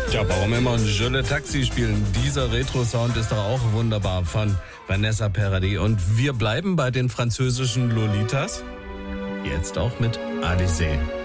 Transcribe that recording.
Ja, warum immer ein Je le Taxi spielen? Dieser Retro-Sound ist doch auch wunderbar von Vanessa Paradis. Und wir bleiben bei den französischen Lolitas. Jetzt auch mit Alizée.